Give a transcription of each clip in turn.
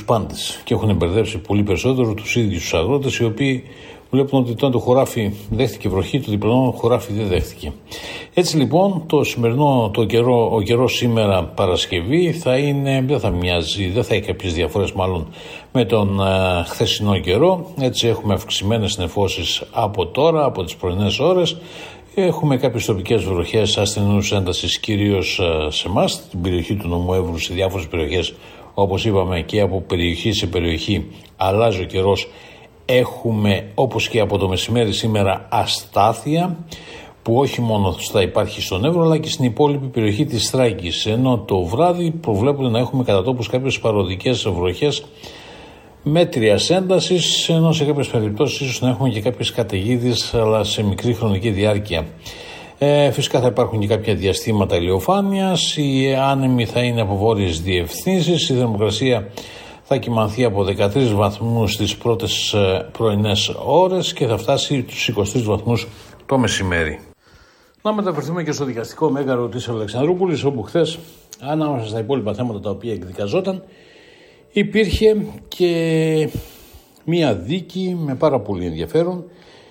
πάντες και έχουν μπερδέψει πολύ περισσότερο τους ίδιους τους αγρότες, οι οποίοι βλέπουν ότι το χωράφι δέχτηκε βροχή, το διπλανό χωράφι δεν δέχτηκε. Έτσι λοιπόν ο καιρός σήμερα Παρασκευή δεν θα μοιάζει, δεν θα έχει κάποιες διαφορές μάλλον με τον χθεσινό καιρό. Έτσι έχουμε αυξημένες νεφώσεις από τώρα, από τις πρωινές ώρες. Έχουμε κάποιες τοπικές βροχές ασθενούς έντασης, κυρίως σε εμάς, στην περιοχή του νομού Εύρου, σε διάφορες περιοχές, όπως είπαμε, και από περιοχή σε περιοχή αλλάζει ο καιρός. Έχουμε, όπως και από το μεσημέρι σήμερα, αστάθεια που όχι μόνο θα υπάρχει στον Εύρο αλλά και στην υπόλοιπη περιοχή της Θράκης, ενώ το βράδυ προβλέπονται να έχουμε κατά τόπους κάποιες παροδικές βροχές μέτριας έντασης, ενώ σε κάποιες περιπτώσεις ίσως να έχουμε και κάποιες καταιγίδες, αλλά σε μικρή χρονική διάρκεια. Φυσικά θα υπάρχουν και κάποια διαστήματα ηλιοφάνειας, οι άνεμοι θα είναι από βόρειες διευθύνσεις, η θερμοκρασία θα κυμανθεί από 13 βαθμούς τις πρώτες πρωινές ώρες και θα φτάσει τους 23 βαθμούς το μεσημέρι. Να μεταφερθούμε και στο δικαστικό μέγαρο της Αλεξανδρούπολης, όπου χθες, ανάμεσα στα υπόλοιπα θέματα τα οποία εκδικαζόταν, υπήρχε και μία δίκη με πάρα πολύ ενδιαφέρον.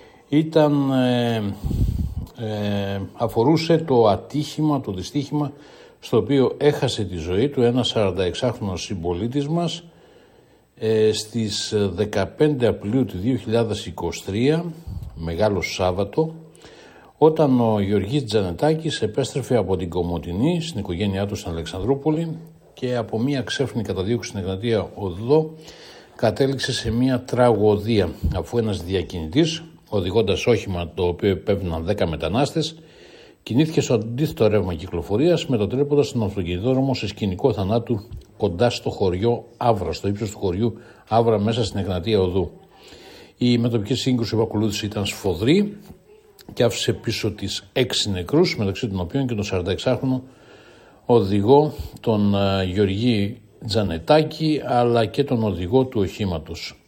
Αφορούσε το ατύχημα, το δυστύχημα στο οποίο έχασε τη ζωή του ένας 46χρονος συμπολίτης μας στις 15 Απριλίου του 2023, Μεγάλο Σάββατο, όταν ο Γεωργής Τζανετάκης επέστρεφε από την Κομοτηνή στην οικογένειά του στην Αλεξανδρούπολη και από μια ξέφρενη καταδίωξη στην Εγνατία Οδό κατέληξε σε μια τραγωδία, αφού ένας διακινητής, οδηγώντας όχημα το οποίο επέβαιναν 10 μετανάστες, κινήθηκε στο αντίθετο ρεύμα κυκλοφορίας, μετατρέποντας τον αυτοκινητόδρομο σε σκηνικό θανάτου κοντά στο χωριό Αύρα, στο ύψος του χωριού Αύρα, μέσα στην Εγνατία Οδού. Η μετοπική σύγκρουση που ακολούθησε ήταν σφοδρή και άφησε πίσω της 6 νεκρούς, μεταξύ των οποίων και τον 46χρονο οδηγό, τον Γεωργή Τζανετάκη, αλλά και τον οδηγό του οχήματος.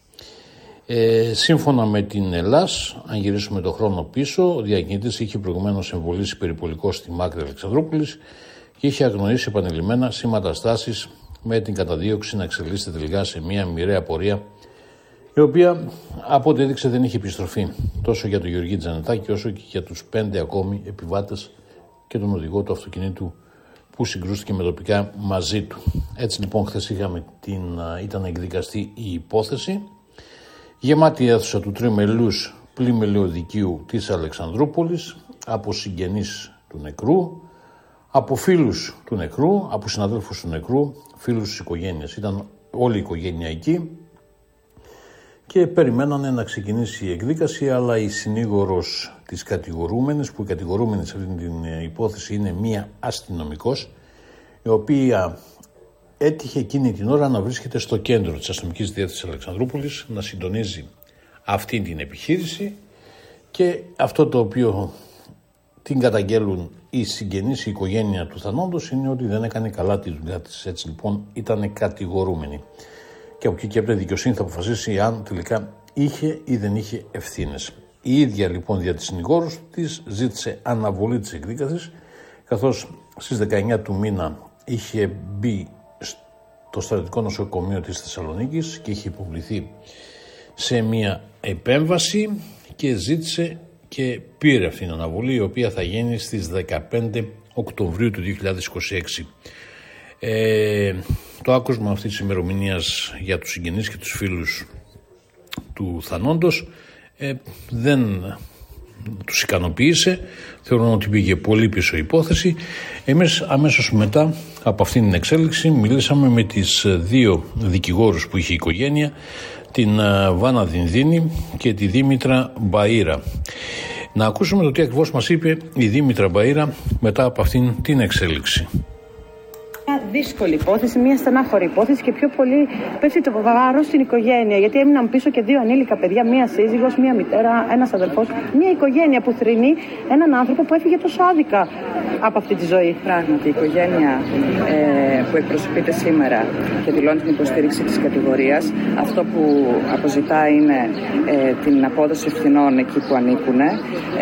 Σύμφωνα με την ΕΛΑΣ, αν γυρίσουμε το χρόνο πίσω, ο διακινητής είχε προηγουμένως εμβολήσει περιπολικό στη Μάκρη Αλεξανδρούπολης και είχε αγνοήσει επανειλημμένα σήματα στάσης, με την καταδίωξη να εξελίσσεται τελικά σε μια μοιραία πορεία, η οποία από ό,τι έδειξε δεν είχε επιστροφή τόσο για τον Γεωργή Τζανετάκη όσο και για τους 5 ακόμη επιβάτες και τον οδηγό του αυτοκινήτου που συγκρούστηκε με τοπικά μαζί του. Έτσι λοιπόν χθες ήταν εκδικαστή η υπόθεση, γεμάτη αίθουσα του τριμελούς πλημελαίου δικείου της Αλεξανδρούπολης, από συγγενείς του νεκρού, από φίλους του νεκρού, από συναδέλφους του νεκρού, φίλους της οικογένειας. Ήταν όλη η οικογένεια εκεί και περιμένανε να ξεκινήσει η εκδίκαση, αλλά η συνήγορος της κατηγορούμενης, που η κατηγορούμενη σε αυτή την υπόθεση είναι μία αστυνομικός, η οποία έτυχε εκείνη την ώρα να βρίσκεται στο κέντρο της αστυνομικής διεύθυνσης Αλεξανδρούπολης, να συντονίζει αυτή την επιχείρηση, και αυτό το οποίο την καταγγέλουν οι συγγενείς, η οικογένεια του θανόντος, είναι ότι δεν έκανε καλά τη δουλειά της. Έτσι λοιπόν ήταν κατηγορούμενη. Και από εκεί και έπρεπε η δικαιοσύνη θα αποφασίσει αν τελικά είχε ή δεν είχε ευθύνες. Η ίδια λοιπόν δια της συνηγόρους της ζήτησε αναβολή της εκδίκασης, καθώς στις 19 του μήνα είχε μπει στο στρατιωτικό νοσοκομείο της Θεσσαλονίκης και είχε υποβληθεί σε μια επέμβαση και ζήτησε και πήρε αυτήν την αναβολή, η οποία θα γίνει στις 15 Οκτωβρίου του 2026. Το άκουσμα αυτής της ημερομηνίας για τους συγγενείς και τους φίλους του θανόντος δεν τους ικανοποίησε. Θεωρούν ότι πήγε πολύ πίσω η υπόθεση. Εμείς αμέσως μετά από αυτήν την εξέλιξη μιλήσαμε με τις δύο δικηγόρους που είχε η οικογένεια, την Βάνα Δινδίνη και τη Δήμητρα Μπαΐρα. Να ακούσουμε το τι ακριβώς μας είπε η Δήμητρα Μπαΐρα μετά από αυτήν την εξέλιξη. Μια δύσκολη υπόθεση, μια στενάχωρη υπόθεση και πιο πολύ πέφτει το βάρος στην οικογένεια. Γιατί έμειναν πίσω και δύο ανήλικα παιδιά, μία σύζυγος, μία μητέρα, ένας αδελφός. Μια οικογένεια που θρηνεί έναν άνθρωπο που έφυγε τόσο άδικα από αυτή τη ζωή. Πράγματι, η οικογένεια που εκπροσωπείται σήμερα και δηλώνει την υποστήριξη της κατηγορίας, αυτό που αποζητά είναι την απόδοση ευθυνών εκεί που ανήκουν,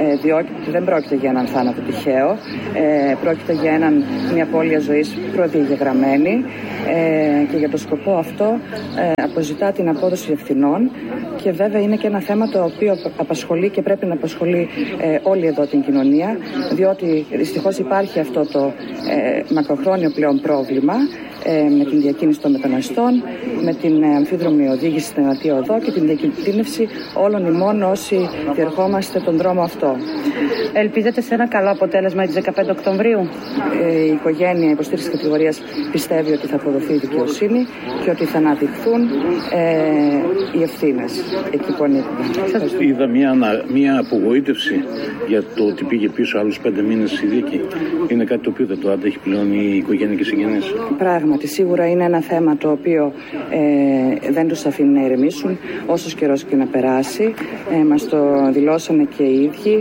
διότι δεν πρόκειται για έναν θάνατο τυχαίο, πρόκειται για μια απώλεια ζωής προδιαγερμένη. καταγεγραμμένη και για το σκοπό αυτό αποζητά την απόδοση ευθυνών και βέβαια είναι και ένα θέμα το οποίο απασχολεί και πρέπει να απασχολεί όλη εδώ την κοινωνία, διότι δυστυχώς υπάρχει αυτό το μακροχρόνιο πλέον πρόβλημα με την διακίνηση των μεταναστών, με την αμφίδρομη οδήγηση στην Ενατία Οδό και την διακινδύνευση όλων ημών όσοι διερχόμαστε τον δρόμο αυτό. Ελπίζετε σε ένα καλό αποτέλεσμα της 15 Οκτωβρίου? Η οικογένεια υποστήριξης κατηγορίας πιστεύει ότι θα αποδοθεί η δικαιοσύνη και ότι θα αναδειχθούν οι ευθύνες εκεί που ανήκουν. Είδα μια απογοήτευση για το ότι πήγε πίσω άλλους 5 μήνες η δίκη. Είναι κάτι το οποίο δεν το αντέχει πλέον η οικογένεια και οι συγγενείς. Πράγματι, σίγουρα είναι ένα θέμα το οποίο δεν τους αφήνει να ηρεμήσουν όσος καιρός και να περάσει. Μας το δηλώσανε και οι ίδιοι.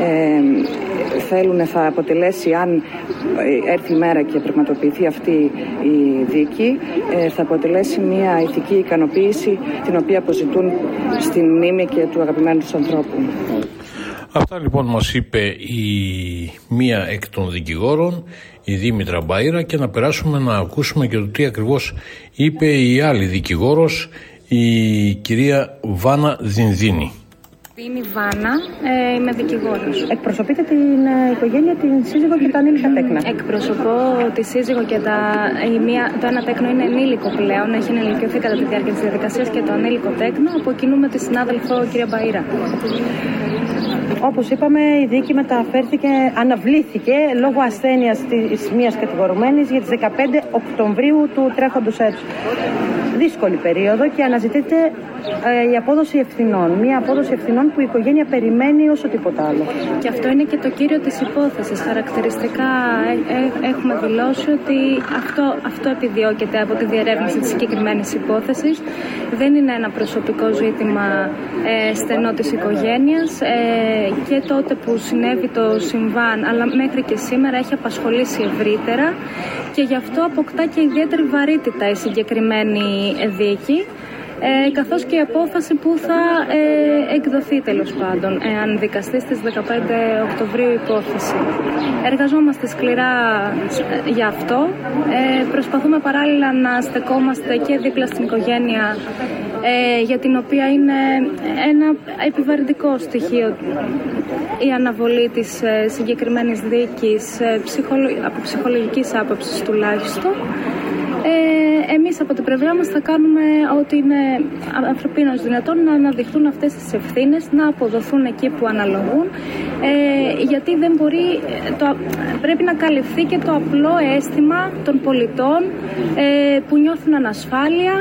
Θέλουν, θα αποτελέσει, αν έρθει η μέρα και πραγματοποιηθεί αυτή η δίκη, θα αποτελέσει μια ηθική ικανοποίηση την οποία αποζητούν στην μνήμη και του αγαπημένου τους ανθρώπου. Αυτά λοιπόν μας είπε η μία εκ των δικηγόρων, η Δήμητρα Μπαΐρα, και να περάσουμε να ακούσουμε και το τι ακριβώς είπε η άλλη δικηγόρος, η κυρία Βάνα Δινδίνη. Είμαι η Βάνα, είμαι δικηγόρος. Εκπροσωπείτε την οικογένεια, την σύζυγο και τα ανήλικα τέκνα? Εκπροσωπώ τη σύζυγο και το ένα τέκνο είναι ενήλικο πλέον, έχει ενηλικιωθεί κατά τη διάρκεια της διαδικασίας, και το ανήλικο τέκνο από κοινού με τη συνάδελφο κυρία Μπαΐρα. Όπως είπαμε, η δίκη αναβλήθηκε λόγω ασθένειας της μίας κατηγορουμένης για τις 15 Οκτωβρίου του τρέχοντος έτους. Δύσκολη περίοδο και αναζητείται η απόδοση ευθυνών. Μια απόδοση ευθυνών που η οικογένεια περιμένει όσο τίποτα άλλο. Και αυτό είναι και το κύριο της υπόθεσης. Χαρακτηριστικά έχουμε δηλώσει ότι αυτό επιδιώκεται από τη διερεύνηση της συγκεκριμένης υπόθεσης. Δεν είναι ένα προσωπικό ζήτημα στενό της οικογένειας. Και τότε που συνέβη το συμβάν, αλλά μέχρι και σήμερα έχει απασχολήσει ευρύτερα, και γι' αυτό αποκτά και ιδιαίτερη βαρύτητα η συγκεκριμένη δίκη, καθώς και η απόφαση που θα εκδοθεί τέλος πάντων, αν δικαστεί στις 15 Οκτωβρίου η υπόθεση. Εργαζόμαστε σκληρά για αυτό. Προσπαθούμε παράλληλα να στεκόμαστε και δίπλα στην οικογένεια, για την οποία είναι ένα επιβαρυντικό στοιχείο η αναβολή της συγκεκριμένης δίκης, από ψυχολογικής άποψης τουλάχιστον. Εμείς από την πλευρά μας θα κάνουμε ό,τι είναι ανθρωπίνως δυνατόν να αναδειχθούν αυτές τις ευθύνες, να αποδοθούν εκεί που αναλογούν, γιατί δεν πρέπει να καλυφθεί και το απλό αίσθημα των πολιτών που νιώθουν ανασφάλεια,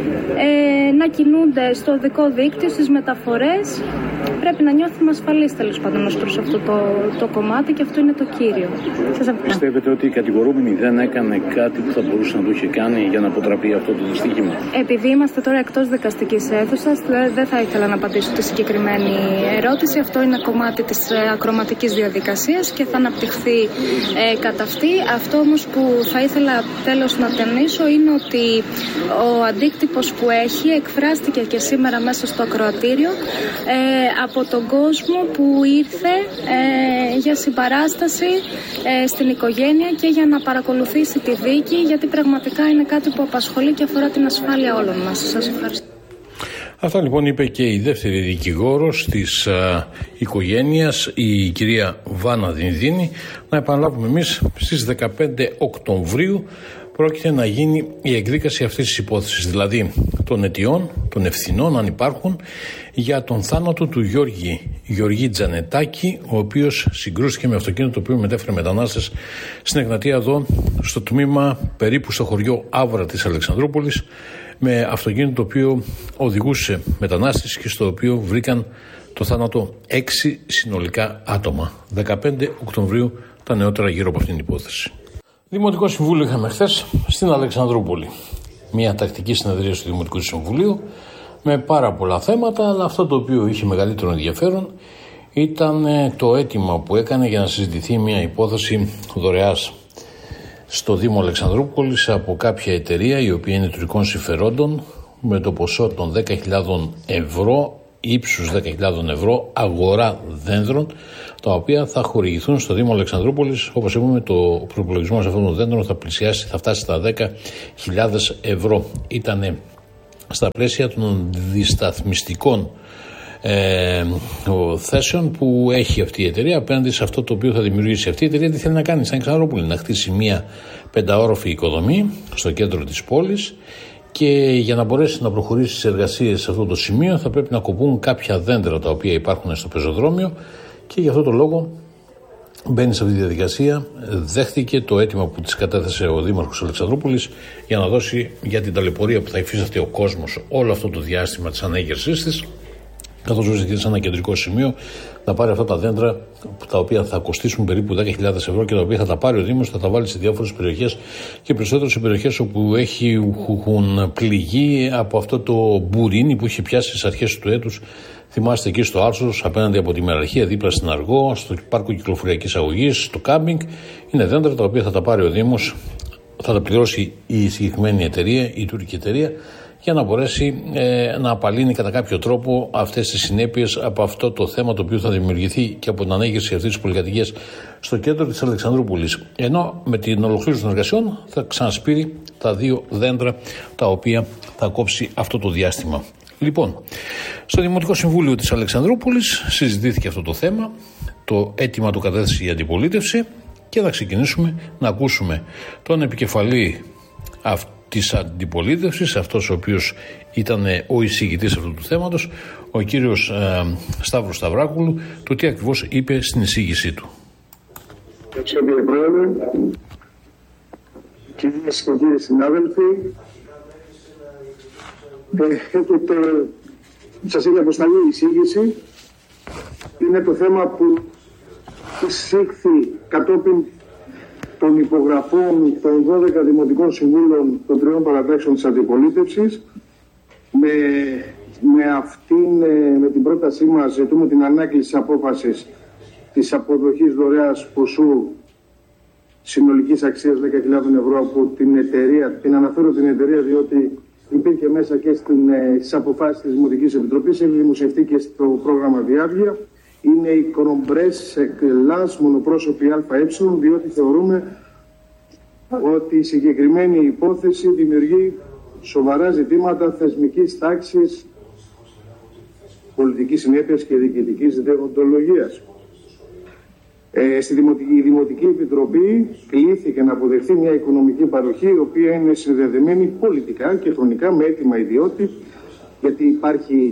να κινούνται στο οδικό δίκτυο, στις μεταφορές. Πρέπει να νιώθουμε ασφαλείς τέλος πάντων ως προς αυτό το κομμάτι, και αυτό είναι το κύριο. Πιστεύετε ότι η κατηγορούμενη δεν έκανε κάτι που θα μπορούσε να το είχε κάνει για να αποτραπεί αυτό το δυστύχημα? Επειδή είμαστε τώρα εκτός δικαστικής αίθουσας, δεν θα ήθελα να απαντήσω τη συγκεκριμένη ερώτηση. Αυτό είναι κομμάτι της ακροματικής διαδικασίας και θα αναπτυχθεί κατά αυτή. Αυτό όμως που θα ήθελα τέλος να τονίσω είναι ότι ο αντίκτυπος που έχει εκφράστηκε και σήμερα μέσα στο ακροατήριο από τον κόσμο που ήρθε για συμπαράσταση στην οικογένεια και για να παρακολουθήσει τη δίκη, γιατί πραγματικά είναι κάτι που απασχολεί και αφορά την ασφάλεια όλων μας. Σας ευχαριστώ. Αυτά λοιπόν είπε και η δεύτερη δικηγόρος της οικογένειας, η κυρία Βάνα Δινδίνη. Να επαναλάβουμε, εμείς στις 15 Οκτωβρίου πρόκειται να γίνει η εκδίκαση αυτής της υπόθεσης, δηλαδή των αιτιών, των ευθυνών αν υπάρχουν, για τον θάνατο του Γιώργη Τζανετάκη, ο οποίος συγκρούστηκε με αυτοκίνητο το οποίο μετέφερε μετανάστες στην Εγνατία εδώ, στο τμήμα περίπου στο χωριό Άβρα της Αλεξανδρούπολης, με αυτοκίνητο το οποίο οδηγούσε μετανάστες και στο οποίο βρήκαν το θάνατο 6 συνολικά άτομα. 15 Οκτωβρίου τα νεότερα γύρω από αυτήν την υπόθεση. Δημοτικό Συμβούλιο είχαμε χθες στην Αλεξανδρούπολη. Μια τακτική συνεδρία του Δημοτικού Συμβουλίου με πάρα πολλά θέματα, αλλά αυτό το οποίο είχε μεγαλύτερο ενδιαφέρον ήταν το αίτημα που έκανε για να συζητηθεί μια υπόθεση δωρεάς στο Δήμο Αλεξανδρούπολης από κάποια εταιρεία η οποία είναι τουρκικών συμφερόντων, με το ποσό των 10.000 ευρώ ύψους 10.000 ευρώ αγορά δέντρων, τα οποία θα χορηγηθούν στο Δήμο Αλεξανδρούπολης. Όπως είπαμε, το προϋπολογισμός αυτών των δέντρων θα φτάσει στα 10.000 ευρώ. Ήτανε στα πλαίσια των δισταθμιστικών θέσεων που έχει αυτή η εταιρεία απέναντι σε αυτό το οποίο θα δημιουργήσει αυτή η εταιρεία. Τι θέλει να κάνει στην Αλεξανδρούπολη? Να χτίσει μια 5όροφη οικοδομή στο κέντρο της πόλης, και για να μπορέσει να προχωρήσει στις εργασίες σε αυτό το σημείο θα πρέπει να κοπούν κάποια δέντρα τα οποία υπάρχουν στο πεζοδρόμιο, και γι' αυτό το λόγο μπαίνει σε αυτή τη διαδικασία. Δέχτηκε το αίτημα που της κατέθεσε ο Δήμαρχος Αλεξανδρούπολης για να δώσει, για την ταλαιπωρία που θα υφίσταται ο κόσμος όλο αυτό το διάστημα της ανέγερσής της, καθώς βρίσκεται σε ένα κεντρικό σημείο, να πάρει αυτά τα δέντρα τα οποία θα κοστίσουν περίπου 10.000 ευρώ και τα οποία θα τα πάρει ο Δήμος, θα τα βάλει σε διάφορες περιοχές, και περισσότερο σε περιοχές όπου έχουν πληγεί από αυτό το μπουρίνι που είχε πιάσει στις αρχές του έτους. Θυμάστε, εκεί στο Άλσος, απέναντι από τη Μεραρχία, δίπλα στην Αργό, στο πάρκο κυκλοφοριακής αγωγής, στο κάμπινγκ. Είναι δέντρα τα οποία θα τα πάρει ο Δήμος, θα τα πληρώσει η συγκεκριμένη εταιρεία, η τουρκική εταιρεία, για να μπορέσει να απαλύνει κατά κάποιο τρόπο αυτές τις συνέπειες από αυτό το θέμα το οποίο θα δημιουργηθεί και από την ανέγερση αυτής της πολυκατοικίας στο κέντρο της Αλεξανδρούπολης. Ενώ με την ολοκλήρωση των εργασιών θα ξανασπείρει τα 2 δέντρα τα οποία θα κόψει αυτό το διάστημα. Λοιπόν, στο Δημοτικό Συμβούλιο της Αλεξανδρούπολης συζητήθηκε αυτό το θέμα, το αίτημα του κατέθεσε η αντιπολίτευση, και θα ξεκινήσουμε να ακούσουμε τον επικεφαλή της αντιπολίτευσης, αυτός ο οποίος ήταν ο εισηγητής αυτού του θέματος, ο κύριος Σταύρος Σταυράκουλου, το τι ακριβώς είπε στην εισήγησή του. Κύριε Πρόεδρε, κυρίες και κύριοι συνάδελφοι, σας έχει αποσταλεί η εισήγηση. Είναι το θέμα που εισήχθη κατόπιν των υπογραφών των 12 Δημοτικών Συμβούλων των 3 παρατάξεων της αντιπολίτευσης. Με την πρότασή μας ζητούμε την ανάκληση της απόφασης της αποδοχής δωρεάς ποσού συνολικής αξίας 10.000 ευρώ από την εταιρεία. Την αναφέρω την εταιρεία διότι υπήρχε μέσα και στις αποφάσεις της Δημοτικής Επιτροπής, έχει δημοσιευτεί και στο πρόγραμμα Διάβγεια. Είναι η Κρομπρές Ελλάς μονοπρόσωπη ΑΕ, διότι θεωρούμε ότι η συγκεκριμένη υπόθεση δημιουργεί σοβαρά ζητήματα θεσμικής τάξης, πολιτικής συνέπειας και διοικητικής δεοντολογίας. Η Δημοτική Επιτροπή κλήθηκε να αποδεχθεί μια οικονομική παροχή, η οποία είναι συνδεδεμένη πολιτικά και χρονικά με αίτημα ιδιώτη, γιατί υπάρχει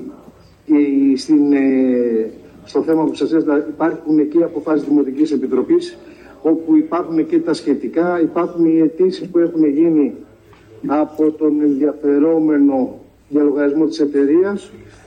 στο θέμα που σας έδωσα, υπάρχουν εκεί αποφάσεις Δημοτικής Επιτροπής, όπου υπάρχουν και τα σχετικά, υπάρχουν οι αιτήσεις που έχουν γίνει από τον ενδιαφερόμενο για λογαριασμό της εταιρείας.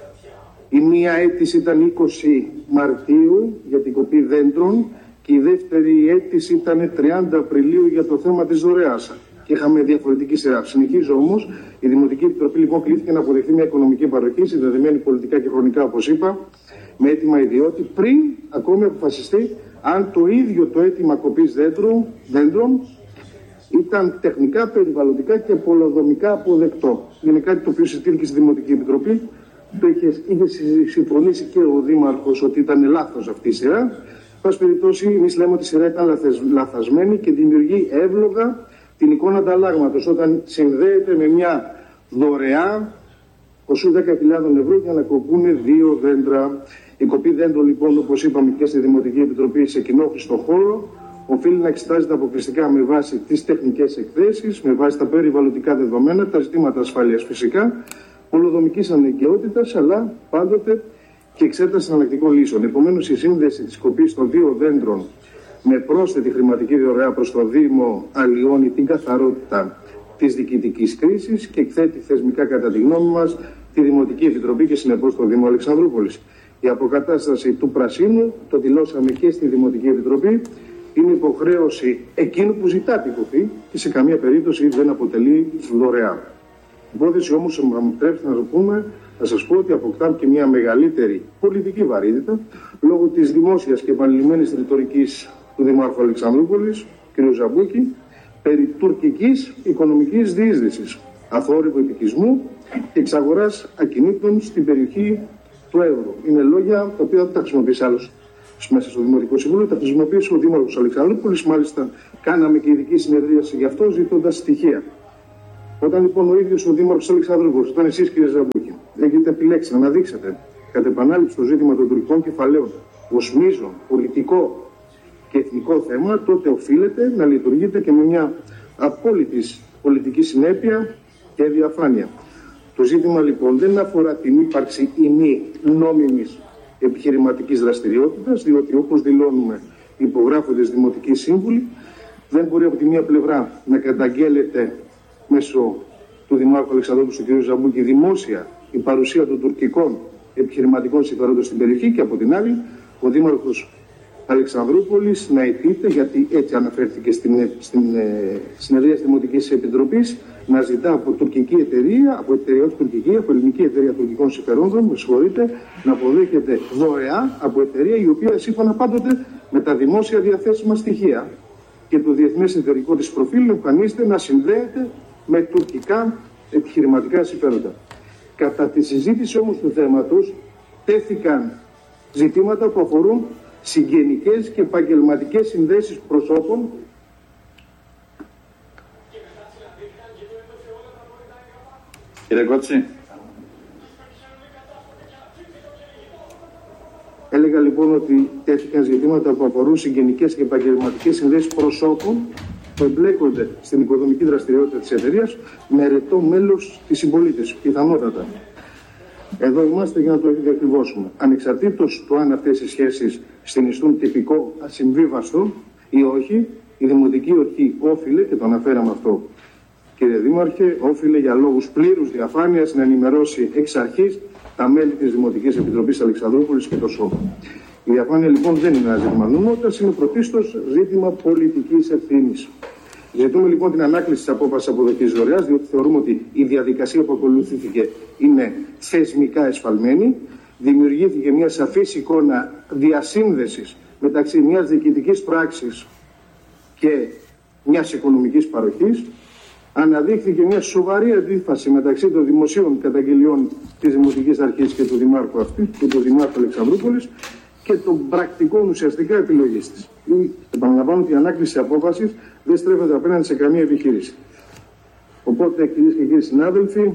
Η μία αίτηση ήταν 20 Μαρτίου για την κοπή δέντρων και η δεύτερη αίτηση ήταν 30 Απριλίου για το θέμα της δωρεάς. Και είχαμε διαφορετική σειρά. Συνεχίζω όμως, η Δημοτική Επιτροπή λοιπόν κλήθηκε να αποδεχθεί μια οικονομική παροχή, συνδεδεμένη πολιτικά και χρονικά, όπως είπα, με αίτημα ιδιώτη, πριν ακόμη αποφασιστεί αν το ίδιο το αίτημα κοπής δέντρων ήταν τεχνικά, περιβαλλοντικά και πολεοδομικά αποδεκτό. Είναι κάτι το οποίο συζητήθηκε στη Δημοτική Επιτροπή. Το είχε συμφωνήσει και ο Δήμαρχος ότι ήταν λάθος αυτή η σειρά. Εν πάση περιπτώσει, εμείς λέμε ότι η σειρά ήταν λαθασμένη και δημιουργεί εύλογα την εικόνα ανταλλάγματος όταν συνδέεται με μια δωρεά ποσού 10.000 ευρώ για να κοπούν 2 δέντρα. Η κοπή δέντρων, λοιπόν, όπως είπαμε και στη Δημοτική Επιτροπή, σε κοινόχρηστο χώρο, οφείλει να εξετάζεται αποκλειστικά με βάση τις τεχνικές εκθέσεις, με βάση τα περιβαλλοντικά δεδομένα, τα ζητήματα ασφαλείας φυσικά, πολεοδομικής αναγκαιότητας, αλλά πάντοτε και εξέταση εναλλακτικών λύσεων. Επομένως, η σύνδεση της κοπής των 2 δέντρων με πρόσθετη χρηματική δωρεά προς το Δήμο αλλοιώνει την καθαρότητα της διοικητικής κρίσης και εκθέτει θεσμικά, κατά τη γνώμη μας, τη Δημοτική Επιτροπή και συνεπώς το Δήμο Αλεξανδρούπολης. Η αποκατάσταση του πρασίνου, το δηλώσαμε και στη Δημοτική Επιτροπή, είναι υποχρέωση εκείνου που ζητά την κοπή και σε καμία περίπτωση δεν αποτελεί δωρεά. Η υπόθεση όμως, αν μου επιτρέψετε να σας πω ότι αποκτά και μια μεγαλύτερη πολιτική βαρύτητα λόγω της δημόσιας και επανειλημμένης ρητορικής του Δημάρχου Αλεξανδρούπολης, κ. Ζαμπούκη, περί τουρκικής οικονομικής διείσδυσης, αθόρυβου επικισμού και εξαγοράς ακινήτων στην περιοχή του Προέδρου. Είναι λόγια τα οποία δεν τα χρησιμοποιήσει άλλος μέσα στο Δημοτικό Συμβούλιο, τα χρησιμοποίησε ο Δήμαρχος Αλεξανδρούπολης. Μάλιστα, κάναμε και ειδική συνεδρίαση γι' αυτό, ζητώντας στοιχεία. Όταν λοιπόν ο ίδιος ο Δήμαρχος Αλεξανδρούπολης, όταν εσείς κύριε Ζαμπούκη, έχετε επιλέξει να αναδείξετε κατ' επανάληψη το ζήτημα των τουρκικών κεφαλαίων ως μείζον πολιτικό και εθνικό θέμα, τότε οφείλετε να λειτουργείτε και με μια απόλυτη πολιτική συνέπεια και διαφάνεια. Το ζήτημα λοιπόν δεν αφορά την ύπαρξη ή μη νόμιμης επιχειρηματικής δραστηριότητας, διότι όπως δηλώνουμε υπογράφοντες δημοτικοί σύμβουλοι, δεν μπορεί από τη μία πλευρά να καταγγέλλεται μέσω του Δημάρχου Αλεξανδρούπολου, του κ. Ζαμπούκη, δημόσια η παρουσία των τουρκικών επιχειρηματικών συμφερόντων στην περιοχή, και από την άλλη ο Δήμαρχος Αλεξανδρούπολης να αιτείται, γιατί έτσι αναφέρθηκε στην συνεδρία της Δημοτικής Επιτροπής, να ζητά από τουρκική εταιρεία, από ελληνική εταιρεία τουρκικών συμφερόντων, με συγχωρείτε, να αποδέχεται δωρεά από εταιρεία η οποία σύμφωνα πάντοτε με τα δημόσια διαθέσιμα στοιχεία και το διεθνές εταιρικό της προφίλ εμφανίζεται να συνδέεται με τουρκικά επιχειρηματικά συμφέροντα. Κατά τη συζήτηση όμως του θέματος τέθηκαν ζητήματα που αφορούν συγγενικές και επαγγελματικές συνδέσεις προσώπων Κύριε Κότσι. Έλεγα λοιπόν ότι τέθηκαν ζητήματα που αφορούν συγγενικές και επαγγελματικές συνδέσεις προσώπων που εμπλέκονται στην οικονομική δραστηριότητα της εταιρείας με ρετό μέλος της συμπολίτης, πιθανότατα. Εδώ είμαστε για να το διακριβώσουμε. Ανεξαρτήτως του αν αυτές οι σχέσεις συνιστούν τυπικό ασυμβίβαστο ή όχι, η Δημοτική Αρχή όφιλε, και το αναφέραμε αυτό κύριε Δήμαρχε, όφιλε για λόγους πλήρους διαφάνειας να ενημερώσει εξ αρχής τα μέλη της Δημοτικής Επιτροπής Αλεξανδρούπολης και το σώμα. Η διαφάνεια λοιπόν δεν είναι ένα ζήτημα νομιμότητας, είναι πρωτίστως ζήτημα πολιτικής ευθύνης. Ζητούμε λοιπόν την ανάκληση της απόφασης αποδοχής δωρεάς, διότι θεωρούμε ότι η διαδικασία που ακολουθήθηκε είναι θεσμικά εσφαλμένη. Δημιουργήθηκε μια σαφής εικόνα διασύνδεσης μεταξύ μιας διοικητικής πράξης και μιας οικονομικής παροχής. Αναδείχθηκε μια σοβαρή αντίφαση μεταξύ των δημοσίων καταγγελιών της Δημοτικής Αρχής και του Δημάρχου αυτή και του Δημάρχου Αλεξανδρούπολης και των πρακτικών ουσιαστικά επιλογής της. Επαναλαμβάνω ότι η ανάκληση της απόφασης δεν στρέφεται απέναντι σε καμία επιχείρηση. Οπότε, κυρίες και κύριοι συνάδελφοι,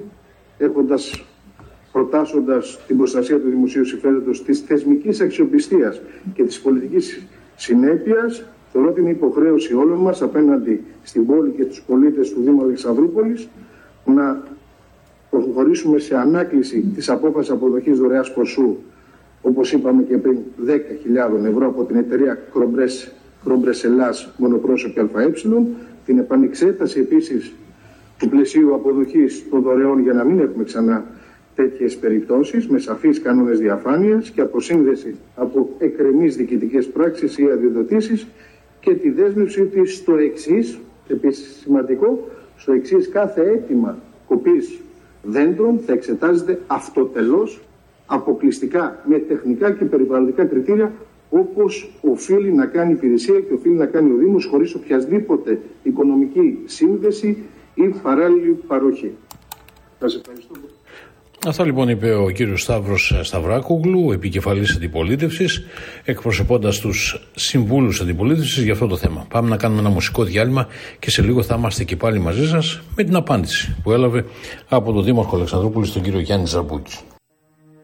προτάσσοντας την προστασία του δημοσίου συμφέροντος, της θεσμικής αξιοπιστίας και της πολιτικής συνέπειας, θεωρώ ότι είναι υποχρέωση όλων μας απέναντι στην πόλη και τους πολίτες του Δήμου Αλεξανδρούπολης να προχωρήσουμε σε ανάκληση της απόφασης αποδοχής δωρεάς ποσού, όπως είπαμε και πριν, 10.000 ευρώ από την εταιρεία Κρομπρές Ελλάς Μονοπρόσωπη ΑΕ, την επανεξέταση επίσης του πλαισίου αποδοχής των δωρεών για να μην έχουμε ξανά τέτοιες περιπτώσεις, με σαφείς κανόνες διαφάνειας και αποσύνδεση από εκκρεμείς διοικητικές πράξεις ή αδειοδοτήσεις, και τη δέσμευση της στο εξής, επίσης σημαντικό, στο εξής: κάθε αίτημα κοπής δέντρων θα εξετάζεται αυτοτελώς, αποκλειστικά με τεχνικά και περιβαλλοντικά κριτήρια, όπως οφείλει να κάνει η υπηρεσία και οφείλει να κάνει ο Δήμος, χωρίς οποιασδήποτε οικονομική σύνδεση ή παράλληλη παροχή. Σας ευχαριστώ. Αυτά λοιπόν είπε ο κύριος Σταύρος Σταυράκογλου, επικεφαλής αντιπολίτευσης, εκπροσωπώντας τους συμβούλους αντιπολίτευσης για αυτό το θέμα. Πάμε να κάνουμε ένα μουσικό διάλειμμα και σε λίγο θα είμαστε και πάλι μαζί σας με την απάντηση που έλαβε από τον Δήμαρχο Αλεξανδρούπολης, τον κύριο Γιάννη Ζαμπούκη.